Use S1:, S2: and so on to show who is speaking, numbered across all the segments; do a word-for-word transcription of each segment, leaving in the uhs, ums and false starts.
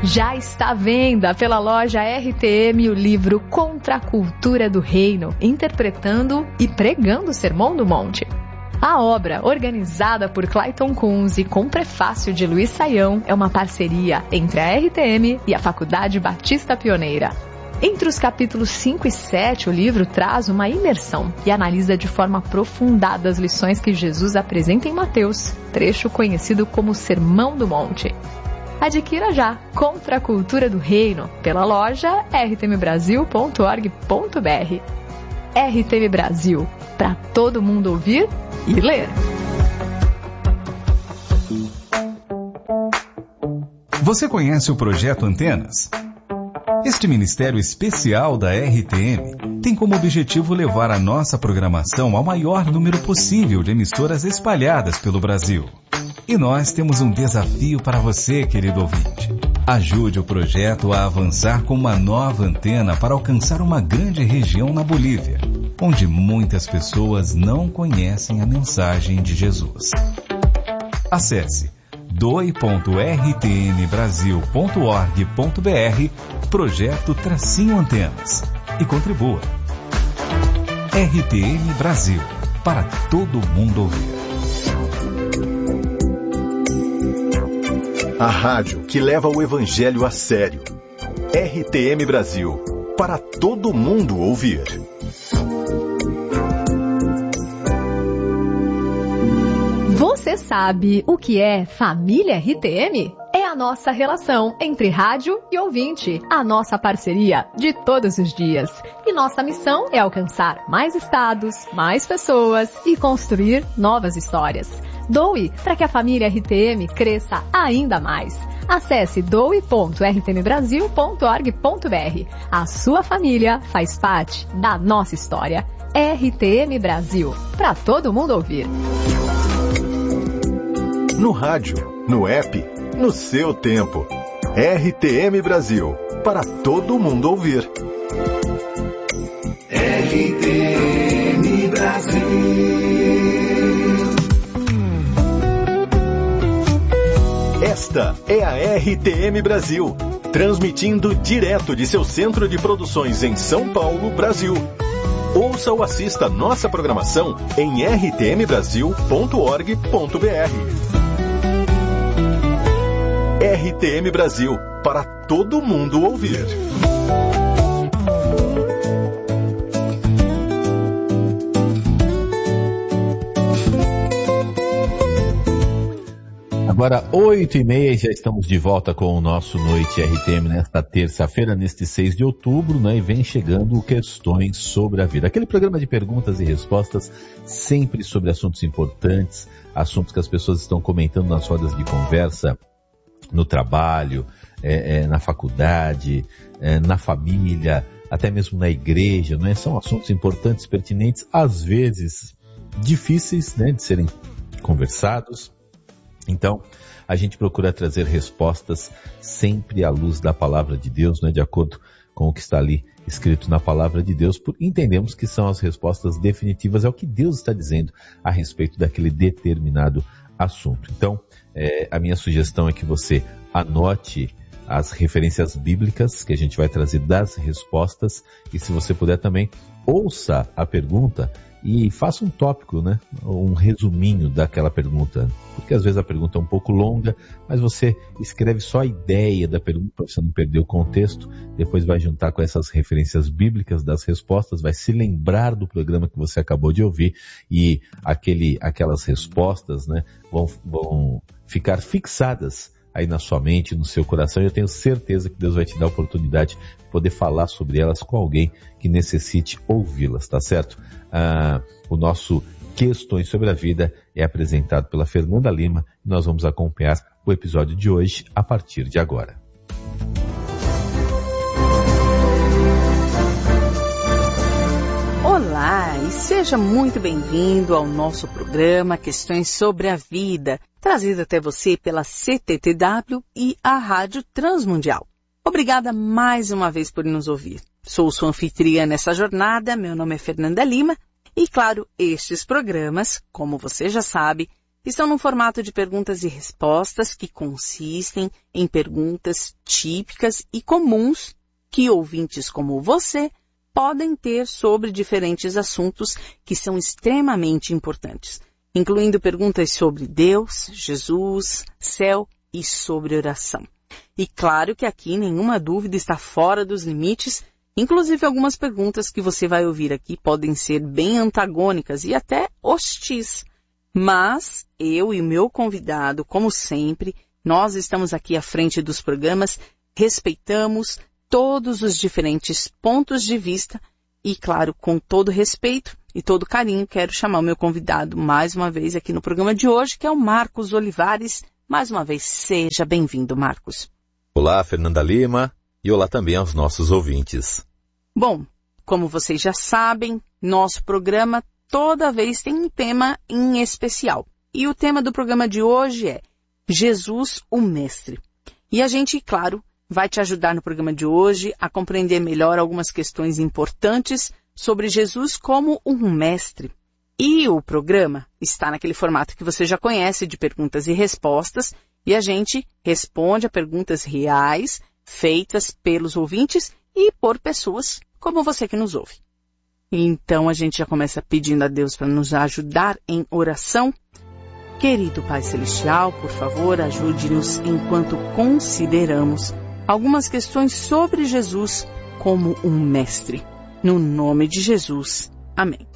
S1: Já está à venda pela loja R T M o livro Contra a Cultura do Reino, interpretando e pregando o Sermão do Monte. A obra, organizada por Clayton Kunz e com prefácio de Luiz Saião, é uma parceria entre a R T M e a Faculdade Batista Pioneira. Entre os capítulos cinco e sete, o livro traz uma imersão e analisa de forma aprofundada as lições que Jesus apresenta em Mateus, trecho conhecido como Sermão do Monte. Adquira já Contra a Cultura do Reino pela loja r t m brasil ponto org ponto b r. R T M Brasil, para todo mundo ouvir e ler.
S2: Você conhece o Projeto Antenas? Este ministério especial da R T M tem como objetivo levar a nossa programação ao maior número possível de emissoras espalhadas pelo Brasil. E nós temos um desafio para você, querido ouvinte. Ajude o projeto a avançar com uma nova antena para alcançar uma grande região na Bolívia, onde muitas pessoas não conhecem a mensagem de Jesus. Acesse doe ponto r t m brasil ponto org ponto b r Projeto Tracinho Antenas e contribua. R T M Brasil, para todo mundo ouvir.
S3: A rádio que leva o evangelho a sério. R T M Brasil, para todo mundo ouvir.
S1: Você sabe o que é família R T M? É a nossa relação entre rádio e ouvinte, a nossa parceria de todos os dias. E nossa missão é alcançar mais estados, mais pessoas e construir novas histórias. Doe para que a família R T M cresça ainda mais. Acesse doe ponto r t m brasil ponto org ponto b r. A sua família faz parte da nossa história. R T M Brasil, para todo mundo ouvir.
S3: No rádio, no app, no seu tempo. R T M Brasil, para todo mundo ouvir.
S4: R T M Brasil.
S3: Esta é a R T M Brasil, transmitindo direto de seu centro de produções em São Paulo, Brasil. Ouça ou assista nossa programação em r t m brasil ponto org ponto b r. R T M Brasil, para todo mundo ouvir.
S5: Agora, oito e meia, já estamos de volta com o nosso Noite R T M nesta terça-feira, neste seis de outubro, né? E vem chegando questões sobre a vida. Aquele programa de perguntas e respostas, sempre sobre assuntos importantes, assuntos que as pessoas estão comentando nas rodas de conversa, no trabalho, é, é, na faculdade, é, na família, até mesmo na igreja, né? São assuntos importantes, pertinentes, às vezes difíceis, né, de serem conversados. Então, a gente procura trazer respostas sempre à luz da palavra de Deus, né, de acordo com o que está ali escrito na palavra de Deus, por entendemos que são as respostas definitivas, é o que Deus está dizendo a respeito daquele determinado assunto. Então, é, a minha sugestão é que você anote as referências bíblicas que a gente vai trazer das respostas, e se você puder também, ouça a pergunta e faça um tópico, né? Um resuminho daquela pergunta, porque às vezes a pergunta é um pouco longa, mas você escreve só a ideia da pergunta para você não perder o contexto, depois vai juntar com essas referências bíblicas das respostas, vai se lembrar do programa que você acabou de ouvir, e aquele, aquelas respostas, né, vão, vão ficar fixadas aí na sua mente, no seu coração, e eu tenho certeza que Deus vai te dar a oportunidade de poder falar sobre elas com alguém que necessite ouvi-las, tá certo? Ah, o nosso Questões sobre a Vida é apresentado pela Fernanda Lima, e nós vamos acompanhar o episódio de hoje a partir de agora.
S6: Olá e seja muito bem-vindo ao nosso programa Questões sobre a Vida, trazido até você pela C T T W e a Rádio Transmundial. Obrigada mais uma vez por nos ouvir. Sou sua anfitriã nessa jornada, meu nome é Fernanda Lima e, claro, estes programas, como você já sabe, estão no formato de perguntas e respostas que consistem em perguntas típicas e comuns que ouvintes como você podem ter sobre diferentes assuntos que são extremamente importantes, incluindo perguntas sobre Deus, Jesus, céu e sobre oração. E claro que aqui nenhuma dúvida está fora dos limites, inclusive algumas perguntas que você vai ouvir aqui podem ser bem antagônicas e até hostis. Mas eu e o meu convidado, como sempre, nós estamos aqui à frente dos programas, respeitamos todos os diferentes pontos de vista e, claro, com todo respeito e todo carinho, quero chamar o meu convidado mais uma vez aqui no programa de hoje, que é o Marcos Olivares. Mais uma vez, seja bem-vindo, Marcos.
S5: Olá, Fernanda Lima, e olá também aos nossos ouvintes.
S6: Bom, como vocês já sabem, nosso programa toda vez tem um tema em especial. E o tema do programa de hoje é Jesus, o Mestre. E a gente, claro, vai te ajudar no programa de hoje a compreender melhor algumas questões importantes sobre Jesus como um mestre. E o programa está naquele formato que você já conhece de perguntas e respostas, e a gente responde a perguntas reais feitas pelos ouvintes e por pessoas como você que nos ouve. Então a gente já começa pedindo a Deus para nos ajudar em oração. Querido Pai Celestial, por favor, ajude-nos enquanto consideramos algumas questões sobre Jesus como um mestre. No nome de Jesus. Amém.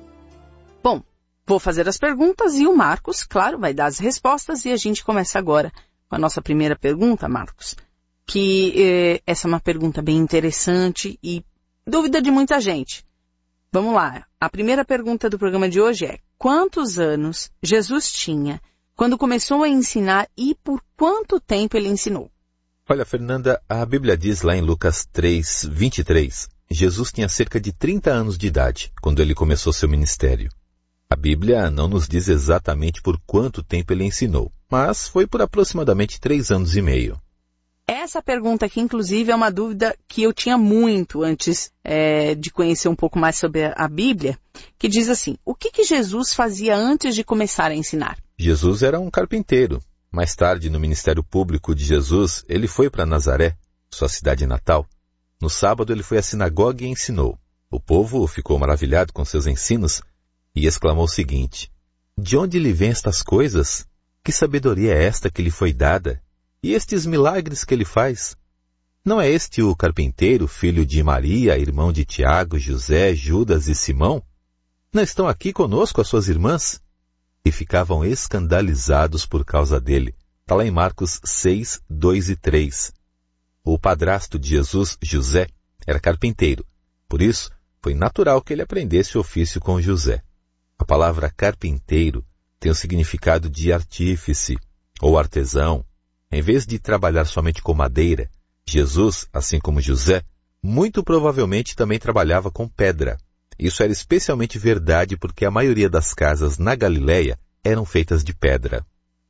S6: Bom, vou fazer as perguntas e o Marcos, claro, vai dar as respostas e a gente começa agora com a nossa primeira pergunta, Marcos, que eh, essa é uma pergunta bem interessante e dúvida de muita gente. Vamos lá, a primeira pergunta do programa de hoje é: quantos anos Jesus tinha quando começou a ensinar e por quanto tempo ele ensinou?
S5: Olha, Fernanda, a Bíblia diz lá em Lucas três, vinte e três, Jesus tinha cerca de trinta anos de idade quando ele começou seu ministério. A Bíblia não nos diz exatamente por quanto tempo ele ensinou, mas foi por aproximadamente três anos e meio.
S6: Essa pergunta aqui, inclusive, é uma dúvida que eu tinha muito antes é, de conhecer um pouco mais sobre a Bíblia, que diz assim: o que, que Jesus fazia antes de começar a ensinar?
S5: Jesus era um carpinteiro. Mais tarde, no ministério público de Jesus, ele foi para Nazaré, sua cidade natal. No sábado, ele foi à sinagoga e ensinou. O povo ficou maravilhado com seus ensinos e exclamou o seguinte: de onde lhe vêm estas coisas? Que sabedoria é esta que lhe foi dada? E estes milagres que ele faz? Não é este o carpinteiro, filho de Maria, irmão de Tiago, José, Judas e Simão? Não estão aqui conosco as suas irmãs? E ficavam escandalizados por causa dele. Está lá em Marcos seis, dois e três. O padrasto de Jesus, José, era carpinteiro. Por isso, foi natural que ele aprendesse o ofício com José. A palavra carpinteiro tem o significado de artífice ou artesão. Em vez de trabalhar somente com madeira, Jesus, assim como José, muito provavelmente também trabalhava com pedra. Isso era especialmente verdade porque a maioria das casas na Galileia eram feitas de pedra.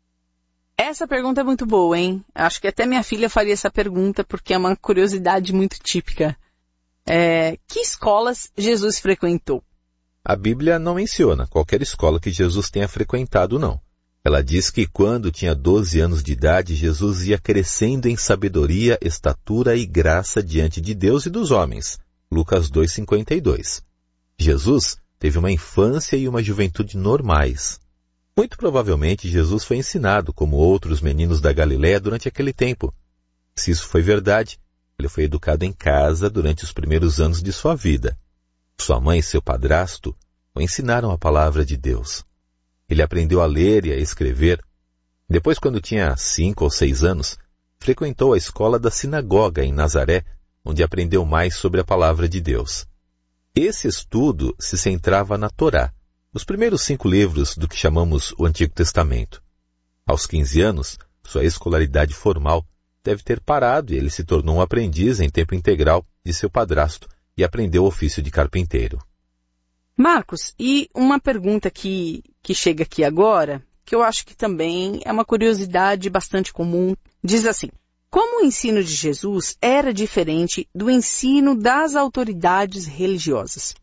S6: Essa pergunta é muito boa, hein? Acho que até minha filha faria essa pergunta porque é uma curiosidade muito típica. É, que escolas Jesus frequentou?
S5: A Bíblia não menciona qualquer escola que Jesus tenha frequentado, não. Ela diz que quando tinha doze anos de idade, Jesus ia crescendo em sabedoria, estatura e graça diante de Deus e dos homens. Lucas dois, cinquenta e dois. Jesus teve uma infância e uma juventude normais. Muito provavelmente Jesus foi ensinado como outros meninos da Galileia durante aquele tempo. Se isso foi verdade, ele foi educado em casa durante os primeiros anos de sua vida. Sua mãe e seu padrasto o ensinaram a palavra de Deus. Ele aprendeu a ler e a escrever. Depois, quando tinha cinco ou seis anos, frequentou a escola da sinagoga em Nazaré, onde aprendeu mais sobre a palavra de Deus. Esse estudo se centrava na Torá, os primeiros cinco livros do que chamamos o Antigo Testamento. Aos quinze anos, sua escolaridade formal deve ter parado e ele se tornou um aprendiz em tempo integral de seu padrasto e aprendeu o ofício de carpinteiro.
S6: Marcos, e uma pergunta que, que chega aqui agora, que eu acho que também é uma curiosidade bastante comum, diz assim: como o ensino de Jesus era diferente do ensino das autoridades religiosas?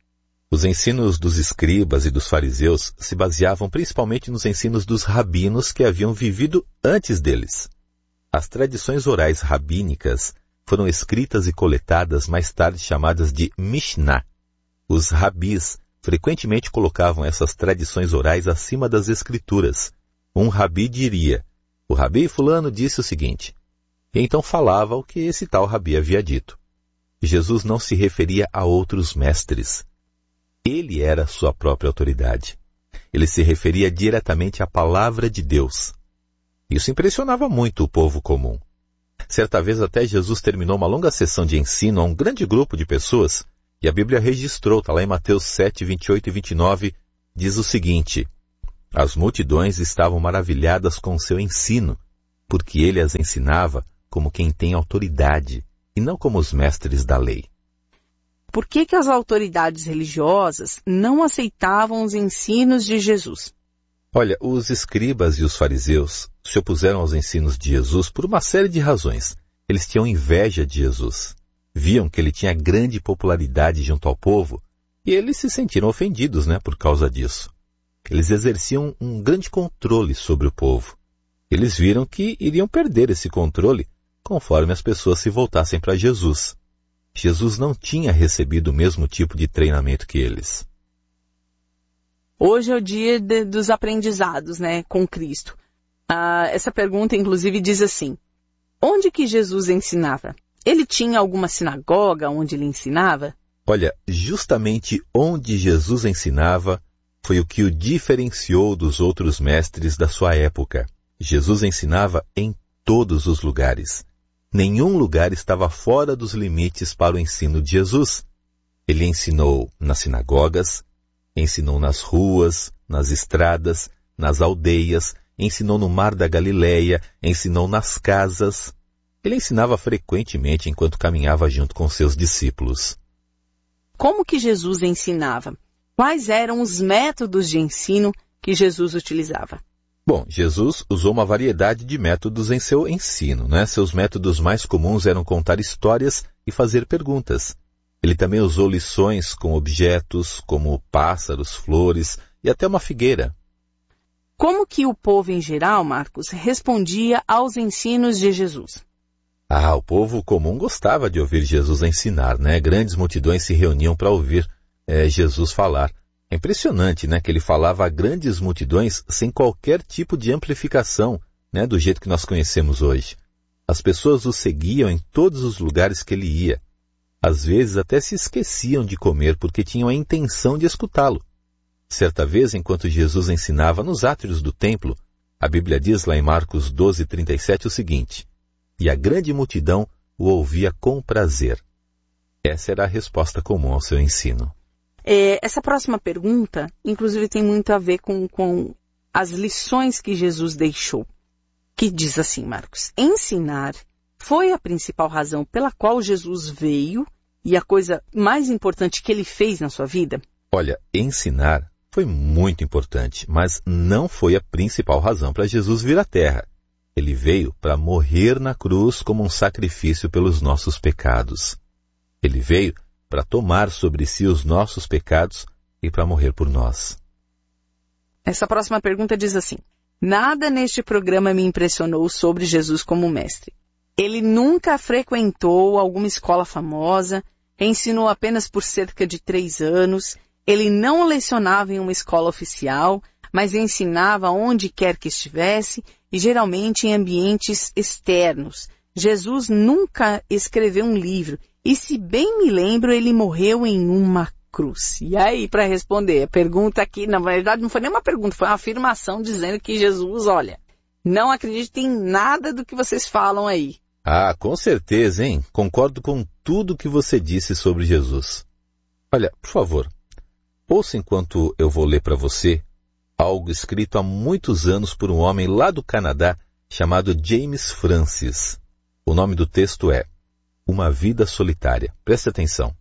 S5: Os ensinos dos escribas e dos fariseus se baseavam principalmente nos ensinos dos rabinos que haviam vivido antes deles. As tradições orais rabínicas foram escritas e coletadas mais tarde chamadas de Mishnah. Os rabis frequentemente colocavam essas tradições orais acima das escrituras. Um rabi diria, o rabi fulano disse o seguinte, e então falava o que esse tal rabi havia dito. Jesus não se referia a outros mestres. Ele era sua própria autoridade. Ele se referia diretamente à palavra de Deus. Isso impressionava muito o povo comum. Certa vez até Jesus terminou uma longa sessão de ensino a um grande grupo de pessoas, e a Bíblia registrou, está lá em Mateus sete, vinte e oito e vinte e nove, diz o seguinte, as multidões estavam maravilhadas com o seu ensino, porque ele as ensinava como quem tem autoridade, e não como os mestres da lei.
S6: Por que que as autoridades religiosas não aceitavam os ensinos de Jesus?
S5: Olha, os escribas e os fariseus se opuseram aos ensinos de Jesus por uma série de razões. Eles tinham inveja de Jesus. Viam que ele tinha grande popularidade junto ao povo e eles se sentiram ofendidos, né, por causa disso. Eles exerciam um grande controle sobre o povo. Eles viram que iriam perder esse controle conforme as pessoas se voltassem para Jesus. Jesus não tinha recebido o mesmo tipo de treinamento que eles.
S6: Hoje é o dia de, dos aprendizados, né, com Cristo. Ah, essa pergunta, inclusive, diz assim, onde que Jesus ensinava? Ele tinha alguma sinagoga onde ele ensinava?
S5: Olha, justamente onde Jesus ensinava foi o que o diferenciou dos outros mestres da sua época. Jesus ensinava em todos os lugares. Nenhum lugar estava fora dos limites para o ensino de Jesus. Ele ensinou nas sinagogas, ensinou nas ruas, nas estradas, nas aldeias, ensinou no mar da Galileia, ensinou nas casas. Ele ensinava frequentemente enquanto caminhava junto com seus discípulos.
S6: Como que Jesus ensinava? Quais eram os métodos de ensino que Jesus utilizava?
S5: Bom, Jesus usou uma variedade de métodos em seu ensino, né? Seus métodos mais comuns eram contar histórias e fazer perguntas. Ele também usou lições com objetos como pássaros, flores e até uma figueira.
S6: Como que o povo em geral, Marcos, respondia aos ensinos de Jesus?
S5: Ah, o povo comum gostava de ouvir Jesus ensinar, né? Grandes multidões se reuniam para ouvir é, Jesus falar. É impressionante, né, que ele falava a grandes multidões sem qualquer tipo de amplificação, né, do jeito que nós conhecemos hoje. As pessoas o seguiam em todos os lugares que ele ia. Às vezes até se esqueciam de comer porque tinham a intenção de escutá-lo. Certa vez, enquanto Jesus ensinava nos átrios do templo, a Bíblia diz lá em Marcos doze, trinta e sete o seguinte, e a grande multidão o ouvia com prazer. Essa era a resposta comum ao seu ensino.
S6: É, essa próxima pergunta, inclusive, tem muito a ver com, com as lições que Jesus deixou. Que diz assim, Marcos, ensinar foi a principal razão pela qual Jesus veio e a coisa mais importante que ele fez na sua vida?
S5: Olha, ensinar foi muito importante, mas não foi a principal razão para Jesus vir à Terra. Ele veio para morrer na cruz como um sacrifício pelos nossos pecados. Ele veio para tomar sobre si os nossos pecados e para morrer por nós.
S6: Essa próxima pergunta diz assim, nada neste programa me impressionou sobre Jesus como mestre. Ele nunca frequentou alguma escola famosa, ensinou apenas por cerca de três anos, ele não lecionava em uma escola oficial, mas ensinava onde quer que estivesse e geralmente em ambientes externos. Jesus nunca escreveu um livro e, se bem me lembro, ele morreu em uma cruz. E aí, para responder, a pergunta aqui, na verdade, não foi nem uma pergunta, foi uma afirmação dizendo que Jesus, olha, não acredito em nada do que vocês falam aí.
S5: Ah, com certeza, hein? Concordo com tudo que você disse sobre Jesus. Olha, por favor, ouça enquanto eu vou ler para você algo escrito há muitos anos por um homem lá do Canadá chamado James Francis. O nome do texto é Uma Vida Solitária. Preste atenção.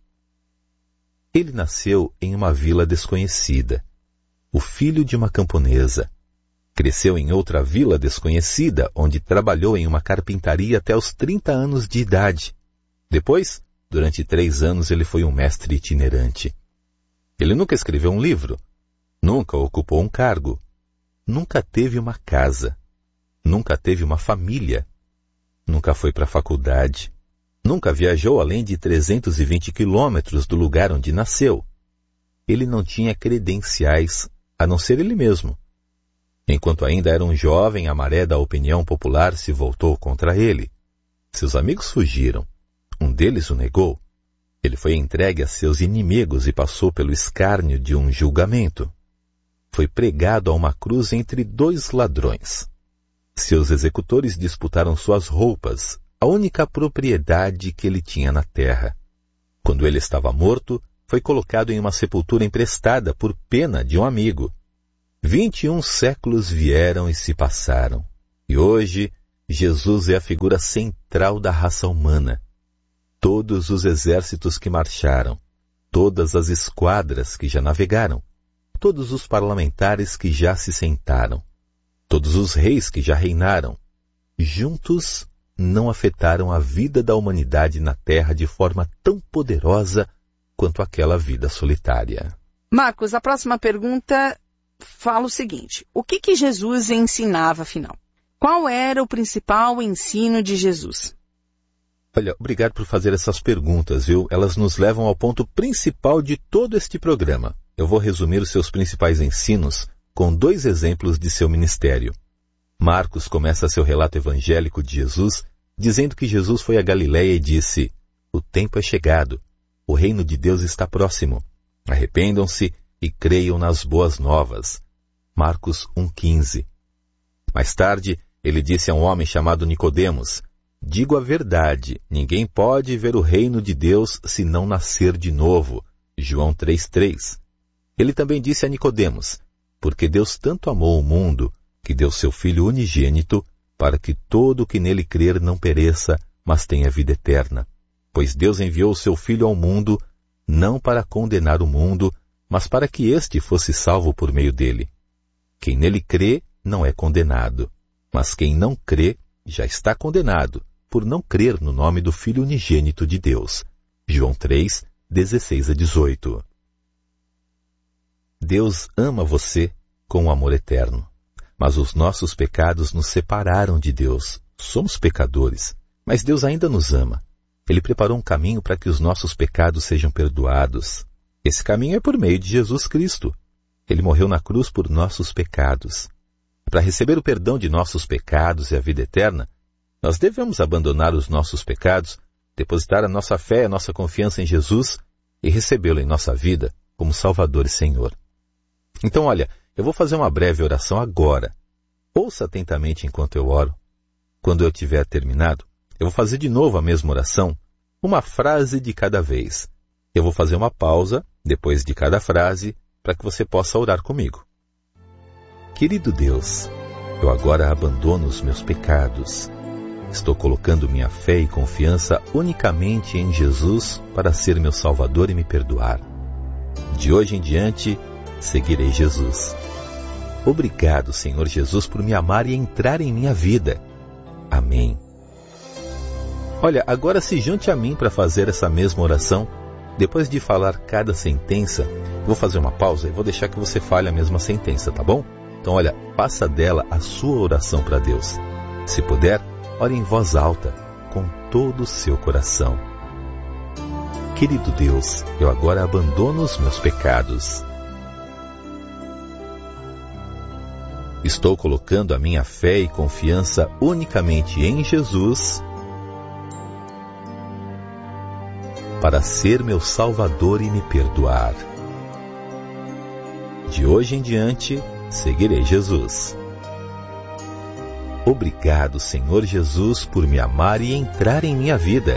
S5: Ele nasceu em uma vila desconhecida, o filho de uma camponesa. Cresceu em outra vila desconhecida, onde trabalhou em uma carpintaria até os trinta anos de idade. Depois, durante três anos, ele foi um mestre itinerante. Ele nunca escreveu um livro, nunca ocupou um cargo, nunca teve uma casa, nunca teve uma família, nunca foi para a faculdade, nunca viajou além de trezentos e vinte quilômetros do lugar onde nasceu. Ele não tinha credenciais, a não ser ele mesmo. Enquanto ainda era um jovem, a maré da opinião popular se voltou contra ele. Seus amigos fugiram. Um deles o negou. Ele foi entregue a seus inimigos e passou pelo escárnio de um julgamento. Foi pregado a uma cruz entre dois ladrões. Seus executores disputaram suas roupas, a única propriedade que ele tinha na terra. Quando ele estava morto, foi colocado em uma sepultura emprestada por pena de um amigo. Vinte e um séculos vieram e se passaram. E hoje, Jesus é a figura central da raça humana. Todos os exércitos que marcharam, todas as esquadras que já navegaram, todos os parlamentares que já se sentaram, todos os reis que já reinaram, juntos não afetaram a vida da humanidade na Terra de forma tão poderosa quanto aquela vida solitária.
S6: Marcos, a próxima pergunta fala o seguinte: o que que Jesus ensinava, afinal? Qual era o principal ensino de Jesus?
S5: Olha, obrigado por fazer essas perguntas, viu? Elas nos levam ao ponto principal de todo este programa. Eu vou resumir os seus principais ensinos com dois exemplos de seu ministério. Marcos começa seu relato evangélico de Jesus dizendo que Jesus foi a Galiléia e disse: o tempo é chegado, o reino de Deus está próximo. Arrependam-se e creiam nas boas novas. Marcos um, quinze. Mais tarde, ele disse a um homem chamado Nicodemos: digo a verdade, ninguém pode ver o reino de Deus se não nascer de novo. João três, três. Ele também disse a Nicodemos: porque Deus tanto amou o mundo, que deu seu Filho unigênito, para que todo o que nele crer não pereça, mas tenha vida eterna. Pois Deus enviou o seu Filho ao mundo, não para condenar o mundo, mas para que este fosse salvo por meio dele. Quem nele crê não é condenado, mas quem não crê já está condenado, por não crer no nome do Filho unigênito de Deus. João três, dezesseis a dezoito. Deus ama você com um amor eterno, mas os nossos pecados nos separaram de Deus. Somos pecadores, mas Deus ainda nos ama. Ele preparou um caminho para que os nossos pecados sejam perdoados. Esse caminho é por meio de Jesus Cristo. Ele morreu na cruz por nossos pecados. Para receber o perdão de nossos pecados e a vida eterna, nós devemos abandonar os nossos pecados, depositar a nossa fé e a nossa confiança em Jesus e recebê-lo em nossa vida como Salvador e Senhor. Então, olha, eu vou fazer uma breve oração agora. Ouça atentamente enquanto eu oro. Quando eu tiver terminado, eu vou fazer de novo a mesma oração, uma frase de cada vez. Eu vou fazer uma pausa, depois de cada frase, para que você possa orar comigo. Querido Deus, eu agora abandono os meus pecados. Estou colocando minha fé e confiança unicamente em Jesus para ser meu Salvador e me perdoar. De hoje em diante, seguirei Jesus. Obrigado, Senhor Jesus, por me amar e entrar em minha vida. Amém. Olha, agora se junte a mim para fazer essa mesma oração. Depois de falar cada sentença, vou fazer uma pausa e vou deixar que você fale a mesma sentença, tá bom? Então, olha, faça dela a sua oração para Deus. Se puder, ore em voz alta, com todo o seu coração. Querido Deus, eu agora abandono os meus pecados. Estou colocando a minha fé e confiança unicamente em Jesus para ser meu Salvador e me perdoar. De hoje em diante, seguirei Jesus. Obrigado, Senhor Jesus, por me amar e entrar em minha vida.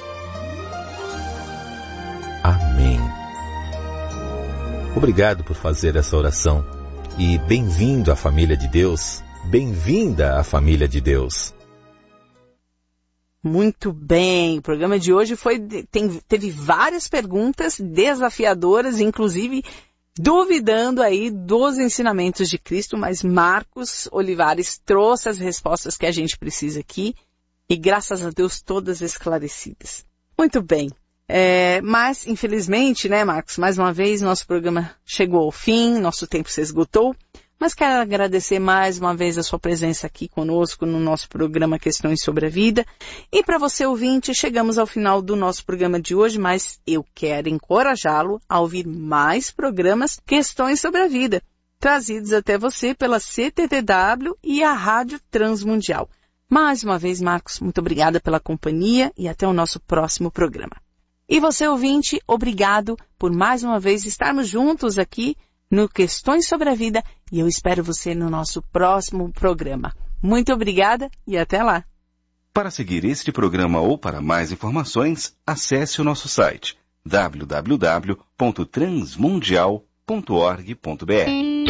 S5: Amém. Obrigado por fazer essa oração. E bem-vindo à família de Deus. Bem-vinda à família de Deus.
S6: Muito bem. O programa de hoje foi, tem, teve várias perguntas desafiadoras, inclusive duvidando aí dos ensinamentos de Cristo, mas Marcos Olivares trouxe as respostas que a gente precisa aqui e, graças a Deus, todas esclarecidas. Muito bem. É, mas, infelizmente, né, Marcos, mais uma vez nosso programa chegou ao fim, nosso tempo se esgotou, mas quero agradecer mais uma vez a sua presença aqui conosco no nosso programa Questões sobre a Vida. E para você ouvinte, chegamos ao final do nosso programa de hoje, mas eu quero encorajá-lo a ouvir mais programas Questões sobre a Vida, trazidos até você pela C T T W e a Rádio Transmundial. Mais uma vez, Marcos, muito obrigada pela companhia e até o nosso próximo programa. E você, ouvinte, obrigado por mais uma vez estarmos juntos aqui no Questões sobre a Vida e eu espero você no nosso próximo programa. Muito obrigada e até lá.
S2: Para seguir este programa ou para mais informações, acesse o nosso site w w w ponto transmundial ponto org ponto b r.